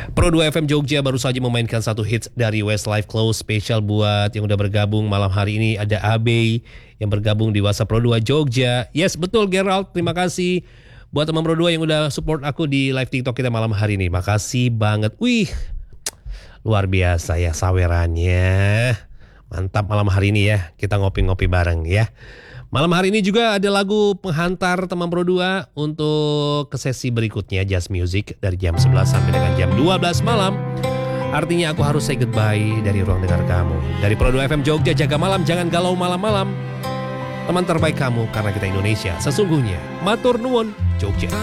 Pro 2 FM Jogja baru saja memainkan satu hits dari Westlife Close spesial buat yang udah bergabung malam hari ini. Ada Abe yang bergabung di WhatsApp Pro 2 Jogja. Yes, betul Gerald, terima kasih buat teman Pro 2 yang udah support aku di live TikTok kita malam hari ini. Makasih banget. Wih, luar biasa ya sawerannya. Mantap malam hari ini ya, kita ngopi-ngopi bareng ya. Malam hari ini juga ada lagu penghantar teman Pro 2 untuk ke sesi berikutnya Jazz Music dari jam 11 sampai dengan jam 12 malam. Artinya aku harus say goodbye dari ruang dengar kamu. Dari Pro 2 FM Jogja, jaga malam, jangan galau malam-malam. Teman terbaik kamu karena kita Indonesia. Sesungguhnya, matur nuwun Jogja.